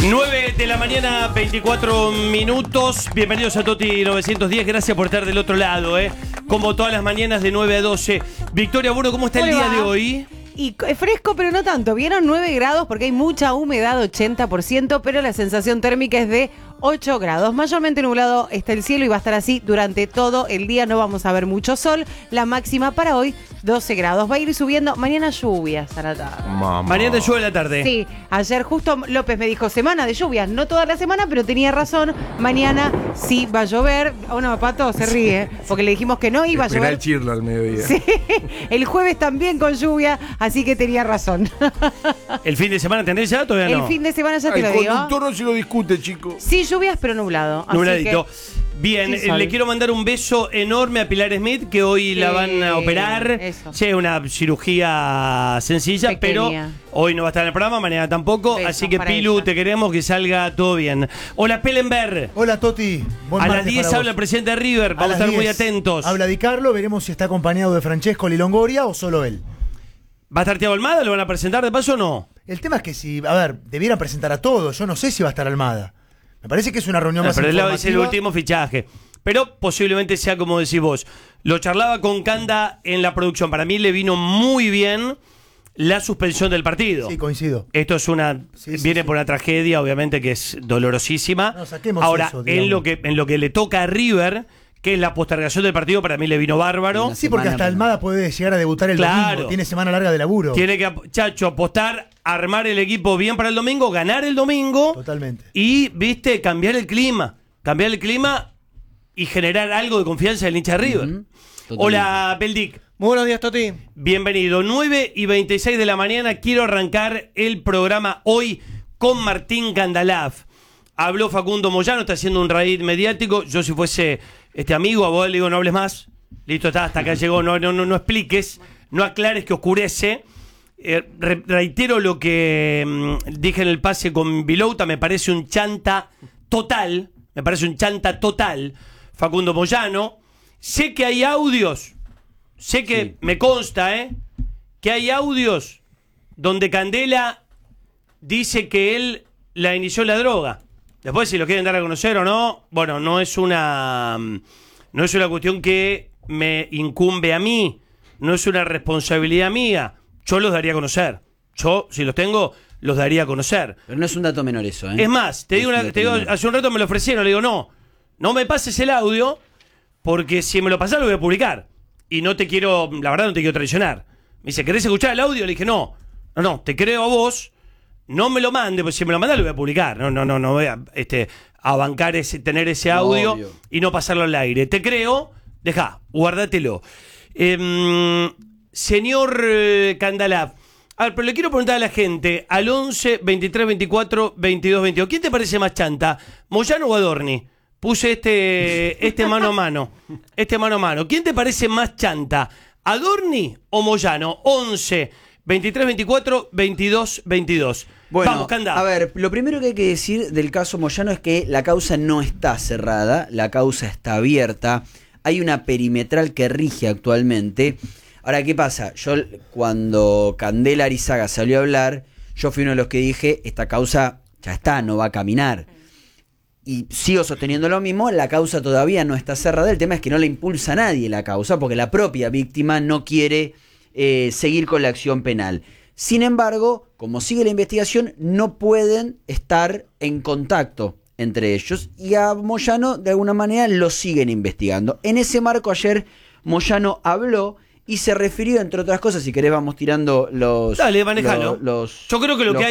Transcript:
9 de la mañana, 24 minutos. Bienvenidos a Toti 910. Gracias por estar del otro lado, como todas las mañanas de 9 a 12. Victoria Buro, ¿cómo está el día de hoy? Y fresco, pero no tanto. Vieron 9 grados porque hay mucha humedad, 80%, pero la sensación térmica es de 8 grados. Mayormente nublado está el cielo y va a estar así durante todo el día. No vamos a ver mucho sol. La máxima para hoy, 12 grados. Va a ir subiendo. Mañana lluvias a la tarde. Mañana llueve a la tarde. Sí, ayer justo López me dijo semana de lluvias. No toda la semana, pero tenía razón. Mañana sí va a llover. Bueno, Pato se ríe porque le dijimos que no iba a llover. Esperá el chirlo al mediodía. Sí, el jueves también con lluvia, así que tenía razón. ¿El fin de semana tenés ya? Todavía no. El fin de semana ya te lo El digo. conductor no se lo discute, chico. Sí, lluvias, pero nublado. Así Nubladito. que, Bien, sí, le quiero mandar un beso enorme a Pilar Smith, que hoy la van a operar. Eso. Sí, una cirugía sencilla, Pequeña. pero hoy no va a estar en el programa, mañana tampoco. Besos así que, para Pilu, ella. te queremos que salga todo bien. Hola, Pellenberg. Hola, Toti. Buen A las martes 10 para habla el vos. presidente de River. Vamos a estar muy atentos. Habla Di Carlo, veremos si está acompañado de Francesco Longoria o solo él. ¿Va a estar Thiago Almada? ¿Lo van a presentar de paso o no? El tema es que si, debieran presentar a todos. Yo no sé si va a estar Almada. Me parece que es una reunión más Pero él informativa. es el último fichaje. Pero posiblemente sea como decís vos. Lo charlaba con Canda en la producción. Para mí le vino muy bien la suspensión del partido. Sí, coincido. Esto es viene por una tragedia, obviamente, que es dolorosísima. No, saquemos Ahora, eso, en digamos. lo que le toca a River, que es la postergación del partido, para mí le vino bárbaro. Sí, porque hasta Almada puede llegar a debutar el domingo. Tiene semana larga de laburo. Tiene que, Chacho, apostar, armar el equipo bien para el domingo, ganar el domingo. Totalmente. Y, viste, cambiar el clima. Cambiar el clima y generar algo de confianza en el hincha de River. Hola, Beldic. Muy buenos días, Toti. Bienvenido. 9:26 de la mañana. Quiero arrancar el programa hoy con Martín Candalaf. Habló Facundo Moyano, está haciendo un raid mediático. Yo, si fuese amigo, a vos le digo, no hables más. Listo, está, hasta acá llegó. No expliques, no aclares que oscurece. Reitero lo que dije en el pase con Vilouta. Me parece un chanta total. Facundo Moyano. Sé que hay audios. Sé que me consta, que hay audios donde Candela dice que él la inició la droga. Después, si lo quieren dar a conocer o no, bueno, no es una cuestión que me incumbe a mí, no es una responsabilidad mía. Yo los daría a conocer. Yo, si los tengo, los daría a conocer. Pero no es un dato menor eso, ¿eh? Es más, te digo, hace un rato me lo ofrecieron, le digo, no me pases el audio, porque si me lo pasás lo voy a publicar. Y no te quiero, la verdad no te quiero traicionar. Me dice, ¿querés escuchar el audio? Le dije, no, te creo a vos. No me lo mande, porque si me lo mandás lo voy a publicar. No voy a bancar tener ese audio Obvio. y no pasarlo al aire. Te creo, guárdatelo. Señor Candalaf, a ver, pero le quiero preguntar a la gente, al 11 23 24 22 22, ¿quién te parece más chanta? ¿Moyano o Adorni? Puse este mano a mano. ¿Quién te parece más chanta? ¿Adorni o Moyano? 11 23 24 22 22. Bueno, vamos, Canda. a ver, lo primero que hay que decir del caso Moyano es que la causa no está cerrada, la causa está abierta, hay una perimetral que rige actualmente. Ahora, ¿qué pasa? Yo, cuando Candela Arizaga salió a hablar, yo fui uno de los que dije, esta causa ya está, no va a caminar. Y sigo sosteniendo lo mismo, la causa todavía no está cerrada, el tema es que no la impulsa a nadie la causa, porque la propia víctima no quiere seguir con la acción penal. Sin embargo, como sigue la investigación, no pueden estar en contacto entre ellos y a Moyano de alguna manera lo siguen investigando. En ese marco ayer Moyano habló y se refirió, entre otras cosas, si querés vamos tirando los... Dale, manejalo. Yo creo que lo que hay